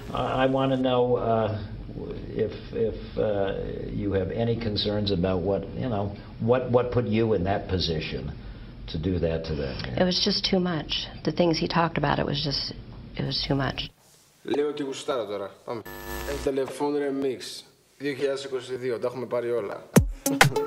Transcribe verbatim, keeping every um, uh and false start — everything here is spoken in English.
I want to know uh, if if uh, you have any concerns about what you know what what put you in that position to do that to them. It was just too much. The things he talked about, it was just, it was too much. Λέω ότι γουστάρω τώρα. Πάμε. Telephone Remix δύο χιλιάδες είκοσι δύο. Τα έχουμε πάρει όλα.